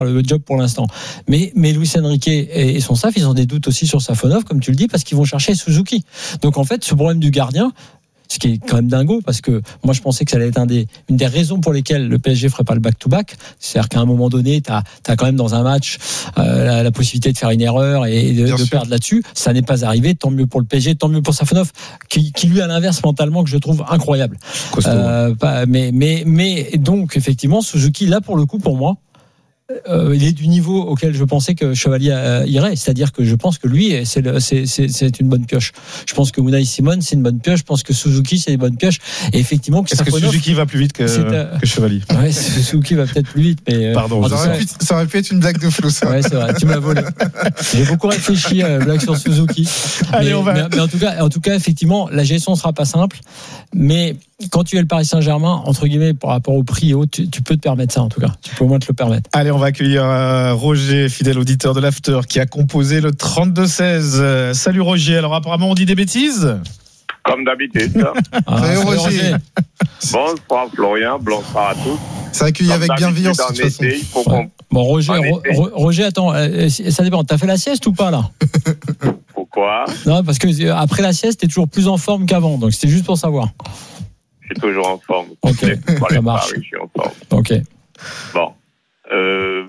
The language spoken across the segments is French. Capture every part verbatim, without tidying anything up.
le job pour l'instant. Mais, mais Luis Enrique et, et son staff, ils ont des doutes aussi sur Safonov, comme tu le dis, parce qu'ils vont chercher Suzuki. Donc en fait, ce problème du gardien, ce qui est quand même dingo, parce que moi je pensais que ça allait être un des, une des raisons pour lesquelles le P S G ferait pas le back-to-back. C'est-à-dire qu'à un moment donné, tu as quand même dans un match euh, la, la possibilité de faire une erreur et de, de perdre là-dessus. Ça n'est pas arrivé, tant mieux pour le P S G, tant mieux pour Safonov, qui, qui lui à l'inverse mentalement que je trouve incroyable. Euh, pas, mais, mais, mais donc effectivement, Suzuki là pour le coup pour moi, Euh, il est du niveau auquel je pensais que Chevalier euh, irait, c'est-à-dire que je pense que lui c'est, le, c'est, c'est, c'est une bonne pioche. Je pense que Unai Simon c'est une bonne pioche, je pense que Suzuki c'est une bonne pioche et effectivement que est-ce Safonov, que Suzuki va plus vite que, euh, que Chevalier? Ouais, Suzuki va peut-être plus vite, mais pardon. Ça aurait, pu, ça aurait pu être une blague de flou, ça. Ouais, c'est vrai, tu m'as volé. J'ai beaucoup réfléchi à la blague sur Suzuki. Allez, mais, on va. Mais, mais en tout cas, en tout cas, effectivement, la gestion sera pas simple, mais quand tu es le Paris Saint-Germain, entre guillemets, par rapport au prix et autres, tu, tu peux te permettre ça en tout cas. Tu peux au moins te le permettre. Allez, on va accueillir euh, Roger, fidèle auditeur de l'After, qui a composé le trente-deux seize. Euh, salut Roger. Alors apparemment, on dit des bêtises. Comme d'habitude. Ah, salut Roger. Roger. Bonsoir Florian, bonsoir à tous. Ça accueille avec bienveillance de toute façon. Été, il faut ouais. Bon Roger, Ro- Roger, attends, euh, ça dépend. T'as fait la sieste ou pas là? Pourquoi? Non, parce que euh, après la sieste, t'es toujours plus en forme qu'avant. Donc c'était juste pour savoir. Je suis toujours en forme. Ok, ça marche. Paris, je suis en forme. Ok. Bon, euh,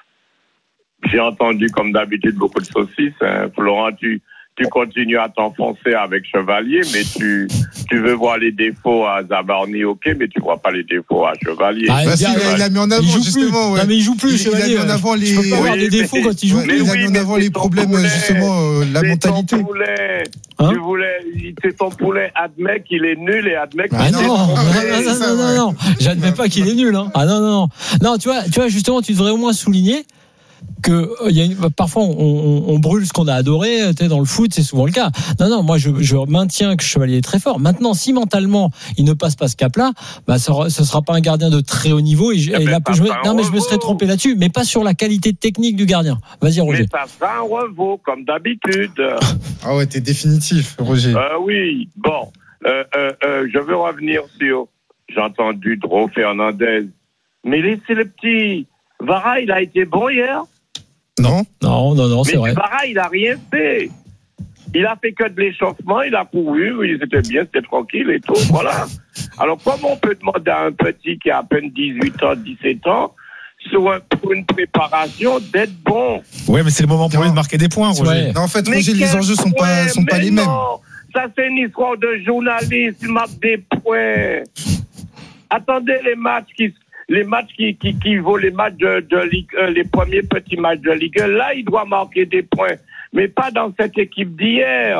j'ai entendu comme d'habitude beaucoup de saucisses. Hein. Florent, tu tu continues à t'enfoncer avec Chevalier, mais tu tu veux voir les défauts à Zabarni, ok, mais tu vois pas les défauts à Chevalier. Ah, bah si, il, a, il a mis en avant justement. Ouais. Non, mais il joue plus. Il, Chevalier, il a mis en avant les. Tu peux pas avoir oui, des défauts quand il joue plus. Il a oui, mis en avant les problèmes poulet, justement, euh, la mentalité. Hein? Tu voulais, c'est ton poulet, admet qu'il est nul et admet qu'il ah est non, non, non, non, non, non, j'admets pas qu'il est nul. Hein. Ah non, non, non. Non, tu vois, tu vois, justement, tu devrais au moins souligner que il y a une, parfois on, on, on brûle ce qu'on a adoré. Tu sais, dans le foot, c'est souvent le cas. Non, non, moi je, je maintiens que Chevalier est très fort. Maintenant, si mentalement il ne passe pas ce cap-là, bah ça, ce sera pas un gardien de très haut niveau. Et, je, et là, je me, non, mais je me serais trompé là-dessus, mais pas sur la qualité technique du gardien. Vas-y, Roger. Mais ça sera un revaux comme d'habitude. Ah ouais, t'es définitif, Roger. Euh, oui, bon, euh, euh, euh, je veux revenir sur. J'ai entendu Dro Fernandez, mais laissez le petit. Vara, il a été bon hier? Non, non, non, non, c'est mais vrai. Mais Vara, il a rien fait. Il a fait que de l'échauffement, il a couru, oui, c'était bien, c'était tranquille et tout, voilà. Alors, comment on peut demander à un petit qui a à peine dix-huit ans, dix-sept ans, sur un, pour une préparation, d'être bon? Ouais, mais c'est le moment pour lui de marquer des points, Roger. Ouais. Non, en fait, Roger, les enjeux sont point, pas, sont pas les non, mêmes. Ça, c'est une histoire de journaliste, il marque des points. Attendez les matchs qui les matchs qui, qui, qui vaut les matchs de, de Ligue un, les premiers petits matchs de Ligue un, là, il doit marquer des points. Mais pas dans cette équipe d'hier.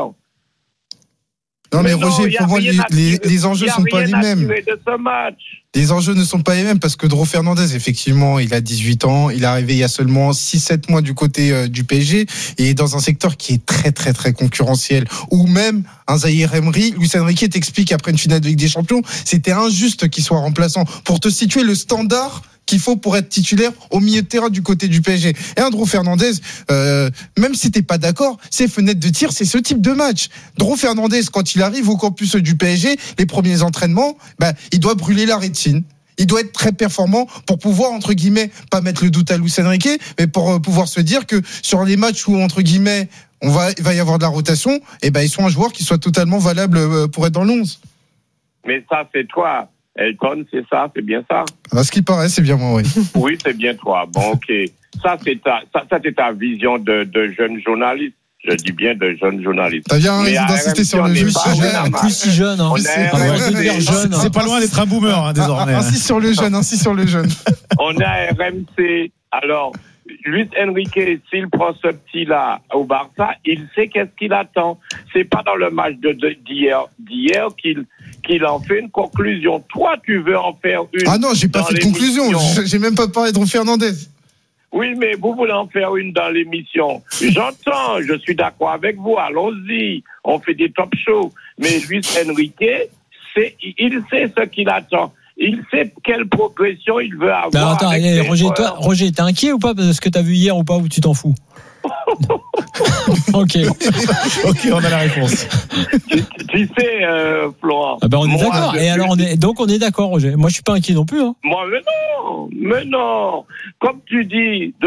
Non, mais, mais Roger, non, pour moi, les, les, les enjeux sont pas les mêmes. De ce match. Les enjeux ne sont pas les mêmes parce que Dro Fernandez, effectivement, il a dix-huit ans, il est arrivé il y a seulement six sept mois du côté euh, du P S G et il est dans un secteur qui est très, très, très concurrentiel. Ou même un Zahir Emery, Luis Enrique t'explique après une finale de Ligue des Champions, c'était injuste qu'il soit remplaçant. Pour te situer le standard qu'il faut pour être titulaire au milieu de terrain du côté du P S G. Et un Dro Fernandez, euh, même si t'es pas d'accord, ses fenêtres de tir, c'est ce type de match. Dro Fernandez, quand il arrive au campus du P S G, les premiers entraînements, bah, il doit brûler la rétine. Il doit être très performant pour pouvoir, entre guillemets, pas mettre le doute à Luis Enrique, mais pour euh, pouvoir se dire que sur les matchs où, entre guillemets, on va, il va y avoir de la rotation, et ben, ils sont un joueur qui soit totalement valable pour être dans l'onze. Mais ça, c'est toi. Elton, c'est ça, c'est bien ça? À ce qui paraît, c'est bien moi, oui. Oui, c'est bien toi. Bon, ok. Ça, c'est ta, ça, ça c'est ta vision de, de jeune journaliste. Je dis bien de jeune journaliste. T'as bien raison d'insister sur le jeune. Plus si jeune, hein. C'est pas, ouais, jeune, c'est pas loin d'être un boomer, hein, désormais. Ainsi sur le jeune, ainsi sur le jeune. On a R M C. Alors, Luis Enrique, s'il prend ce petit-là au Barça, il sait qu'est-ce qu'il attend. C'est pas dans le match de, de, d'hier, d'hier qu'il, qu'il en fait une conclusion. Toi, tu veux en faire une. Ah non, j'ai pas fait de conclusion. J'ai même pas parlé de Fernandez. Oui, mais vous voulez en faire une dans l'émission. J'entends, je suis d'accord avec vous. Allons-y, on fait des top shows. Mais Luis Enrique, c'est, il sait ce qu'il attend. Il sait quelle progression il veut avoir. Bah attends, allez, Roger, toi, Roger, t'es inquiet ou pas de ce que t'as vu hier ou pas, ou tu t'en fous? Ok. Ok, on a la réponse. tu, tu sais, euh, Florent. Ah ben on est moi, d'accord. je- Et alors on est donc on est d'accord, Roger. Moi je suis pas inquiet non plus. Hein. Moi, mais non, mais non. Comme tu dis,